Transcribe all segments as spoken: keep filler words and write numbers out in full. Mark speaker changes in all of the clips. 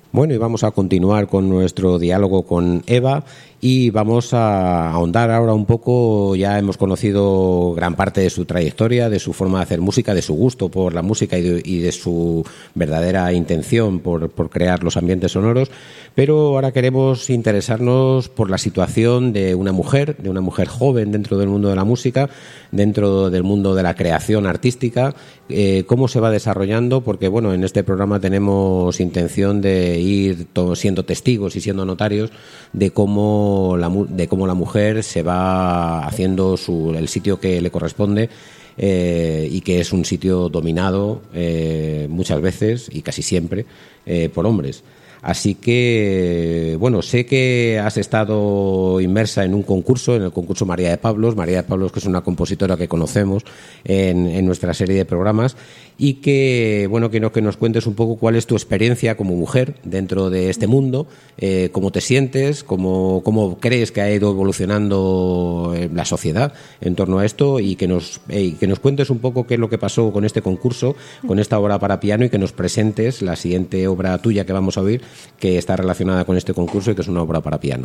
Speaker 1: Bueno, y vamos a continuar con nuestro diálogo con Eva y vamos a ahondar ahora un poco. Ya hemos conocido gran parte de su trayectoria, de su forma de hacer música, de su gusto por la música y de, y de su verdadera intención por, por crear los ambientes sonoros, pero ahora queremos interesarnos por la situación de una mujer, de una mujer joven dentro del mundo de la música, dentro del mundo de la creación artística, eh, cómo se va desarrollando, porque bueno, en este programa tenemos intención de ir todos siendo testigos y siendo notarios de cómo la, de cómo la mujer se va haciendo su, el sitio que le corresponde, eh, y que es un sitio dominado eh, muchas veces y casi siempre eh, por hombres. Así que, bueno, sé que has estado inmersa en un concurso, en el concurso María de Pablos. María de Pablos, que es una compositora que conocemos en, en nuestra serie de programas, y que, bueno, que, no, que nos cuentes un poco cuál es tu experiencia como mujer dentro de este mundo, eh, cómo te sientes, cómo, cómo crees que ha ido evolucionando la sociedad en torno a esto, y que nos, eh, que nos cuentes un poco qué es lo que pasó con este concurso, con esta obra para piano, y que nos presentes la siguiente obra tuya que vamos a oír, que está relacionada con este concurso y que es una obra para piano.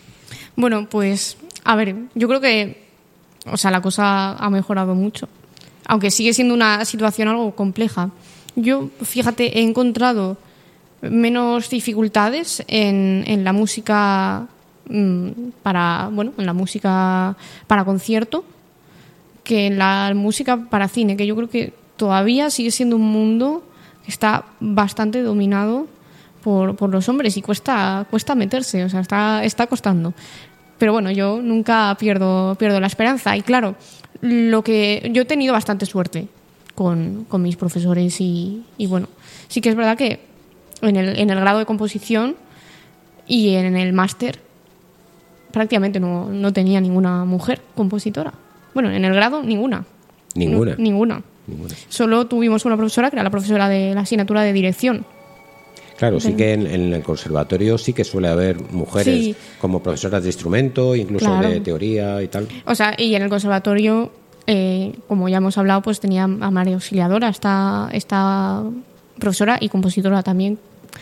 Speaker 2: Bueno, pues, a ver, yo creo que, o sea, la cosa ha mejorado mucho, aunque sigue siendo una situación algo compleja. Yo, fíjate, he encontrado menos dificultades en, en la música mmm, para, bueno, en la música para concierto que en la música para cine, que yo creo que todavía sigue siendo un mundo que está bastante dominado por, por los hombres y cuesta cuesta meterse, o sea, está, está costando. Pero bueno, yo nunca pierdo, pierdo la esperanza. Y claro, lo que yo he tenido bastante suerte con, con mis profesores y, y bueno, sí que es verdad que en el, en el grado de composición y en el máster prácticamente no, no tenía ninguna mujer compositora. Bueno, en el grado ninguna.
Speaker 1: ¿Ninguna?
Speaker 2: No, ninguna.
Speaker 1: Ninguna.
Speaker 2: Solo tuvimos una profesora que era la profesora de la asignatura de dirección.
Speaker 1: Claro, sí que en, en el conservatorio sí que suele haber mujeres
Speaker 2: Sí.
Speaker 1: como profesoras de instrumento, incluso
Speaker 2: Claro.
Speaker 1: de teoría y tal.
Speaker 2: O sea, y en el conservatorio, eh, como ya hemos hablado, pues tenía a María Auxiliadora, esta, esta profesora y compositora también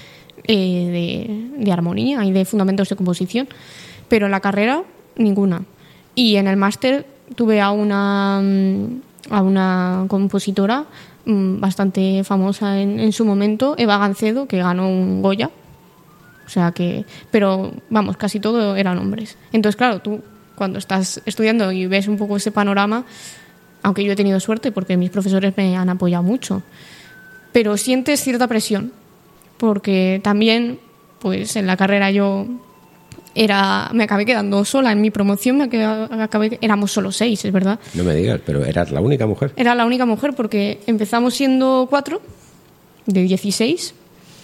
Speaker 2: eh, de, de armonía y de fundamentos de composición. Pero en la carrera, ninguna. Y en el máster tuve a una, a una compositora bastante famosa en, en su momento, Eva Gancedo, que ganó un Goya. O sea que, pero vamos, casi todo eran hombres. Entonces, claro, tú cuando estás estudiando y ves un poco ese panorama, aunque yo he tenido suerte porque mis profesores me han apoyado mucho, pero sientes cierta presión, porque también, pues en la carrera yo era me acabé quedando sola en mi promoción, me acabé, éramos solo seis, es verdad.
Speaker 1: No me digas, pero eras la única mujer.
Speaker 2: Era la única mujer porque empezamos siendo cuatro de dieciséis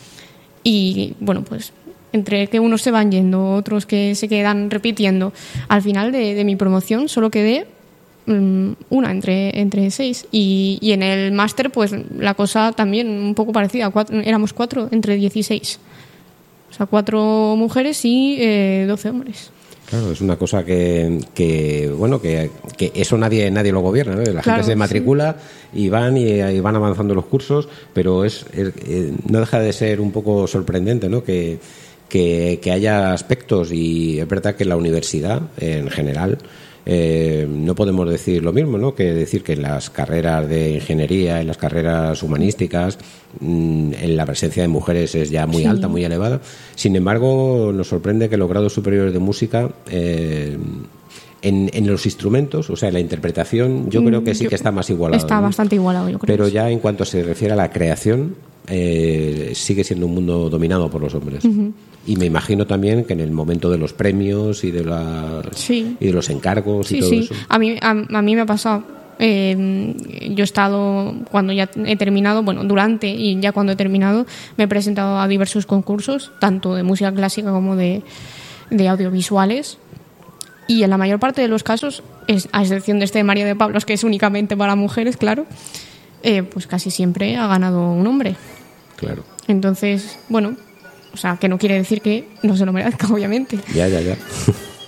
Speaker 2: y bueno, pues entre que unos se van yendo, otros que se quedan repitiendo, al final de, de mi promoción solo quedé um, una entre, entre seis y, y en el máster pues la cosa también un poco parecida, cuatro, éramos cuatro entre dieciséis. O sea, cuatro mujeres y eh, doce hombres.
Speaker 1: Claro, es una cosa que, que bueno, que, que eso nadie nadie lo gobierna, ¿no? La
Speaker 2: Claro,
Speaker 1: gente se matricula
Speaker 2: sí.
Speaker 1: y van y, y van avanzando los cursos, pero es, es eh, no deja de ser un poco sorprendente, ¿no? Que, que, que haya aspectos, y es verdad que en la universidad, en general, Eh, no podemos decir lo mismo, ¿no? Que decir que en las carreras de ingeniería, en las carreras humanísticas, mmm, en la presencia de mujeres es ya muy
Speaker 2: sí.
Speaker 1: alta, muy elevada. Sin embargo, nos sorprende que los grados superiores de música, eh, en, en los instrumentos, o sea, en la interpretación, yo creo que sí
Speaker 2: yo,
Speaker 1: que está más igualado.
Speaker 2: Está
Speaker 1: ¿no?
Speaker 2: bastante igualado, yo creo.
Speaker 1: Pero ya en cuanto se refiere a la creación, eh, sigue siendo un mundo dominado por los hombres. Uh-huh. Y me imagino también que en el momento de los premios y de, las,
Speaker 2: sí.
Speaker 1: y de los encargos
Speaker 2: sí,
Speaker 1: y todo
Speaker 2: sí.
Speaker 1: eso.
Speaker 2: A mí, a, a mí me ha pasado. Eh, yo he estado, cuando ya he terminado, bueno, durante y ya cuando he terminado, me he presentado a diversos concursos, tanto de música clásica como de, de audiovisuales. Y en la mayor parte de los casos, es, a excepción de este de María de Pablos, que es únicamente para mujeres, claro, eh, pues casi siempre ha ganado un hombre.
Speaker 1: Claro.
Speaker 2: Entonces, bueno, o sea, que no quiere decir que no se lo merezca, obviamente.
Speaker 1: Ya, ya, ya.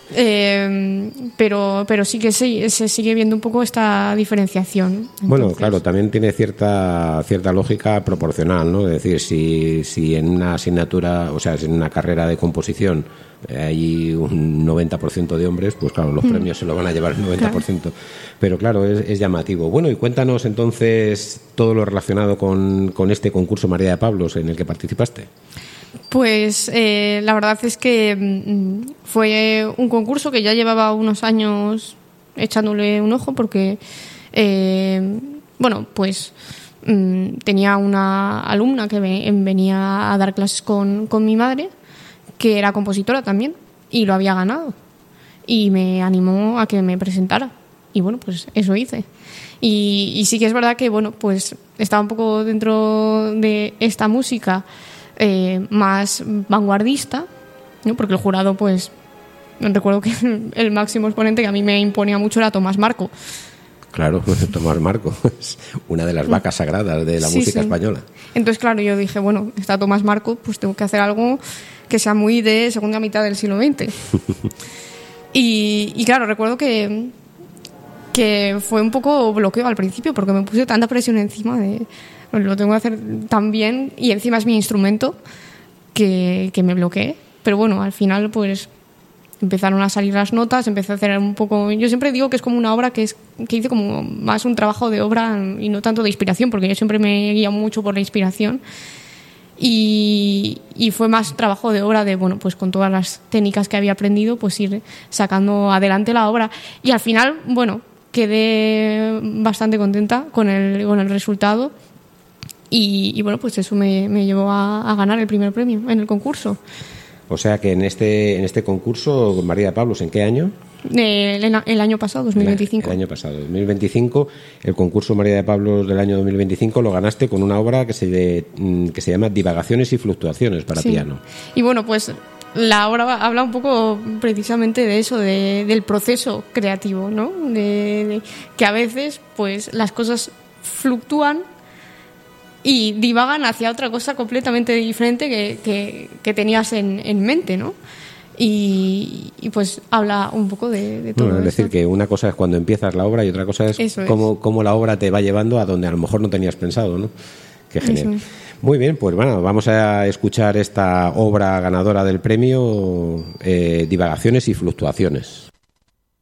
Speaker 2: Eh, pero, pero sí que se, se sigue viendo un poco esta diferenciación. Entonces,
Speaker 1: bueno, claro, también tiene cierta cierta lógica proporcional, ¿no? Es decir, si, si en una asignatura, o sea, si en una carrera de composición hay un noventa por ciento de hombres, pues claro, los premios se lo van a llevar el noventa por ciento. Claro. Pero claro, es, es llamativo. Bueno, y cuéntanos entonces todo lo relacionado con, con este concurso María de Pablos en el que participaste.
Speaker 2: Pues eh, la verdad es que mm, fue un concurso que ya llevaba unos años echándole un ojo porque, eh, bueno, pues mm, tenía una alumna que ve, venía a dar clases con, con mi madre, que era compositora también, y lo había ganado. Y me animó a que me presentara. Y bueno, pues eso hice. Y, y sí que es verdad que, bueno, pues estaba un poco dentro de esta música Eh, más vanguardista, ¿no? Porque el jurado, pues, recuerdo que el máximo exponente que a mí me imponía mucho era Tomás Marco.
Speaker 1: Claro, Tomás Marco es una de las vacas sagradas de la sí, música sí. española.
Speaker 2: Entonces, claro, yo dije, bueno, está Tomás Marco, pues tengo que hacer algo que sea muy de segunda mitad del siglo veinte. y, y claro, recuerdo que, que fue un poco bloqueo al principio porque me puse tanta presión encima de... lo tengo que hacer tan bien y encima es mi instrumento que, que me bloqueé. Pero bueno, al final pues empezaron a salir las notas, empecé a hacer un poco... Yo siempre digo que es como una obra que, es, que hice como más un trabajo de obra y no tanto de inspiración, porque yo siempre me he guiado mucho por la inspiración. Y, y fue más trabajo de obra de, bueno, pues con todas las técnicas que había aprendido, pues ir sacando adelante la obra. Y al final, bueno, quedé bastante contenta con el, con el resultado. Y, y bueno, pues eso me, me llevó a, a ganar el primer premio en el concurso.
Speaker 1: O sea que en este en este concurso, María de Pablos, ¿en qué año?
Speaker 2: El, el año pasado, dos mil veinticinco.
Speaker 1: El, el año pasado, dos mil veinticinco. El concurso María de Pablos del año dos mil veinticinco lo ganaste con una obra que se, de, que se llama Divagaciones y Fluctuaciones para sí. piano.
Speaker 2: Y bueno, pues la obra habla un poco precisamente de eso, de, del proceso creativo, ¿no? De, de que a veces pues las cosas fluctúan y divagan hacia otra cosa completamente diferente que, que, que tenías en, en mente, ¿no? Y, y pues habla un poco de, de todo
Speaker 1: bueno, es
Speaker 2: esto.
Speaker 1: decir, que una cosa es cuando empiezas la obra y otra cosa es cómo, es cómo la obra te va llevando a donde a lo mejor no tenías pensado, ¿no? Qué genial. Eso. Muy bien, pues bueno, vamos a escuchar esta obra ganadora del premio, eh, Divagaciones y Fluctuaciones.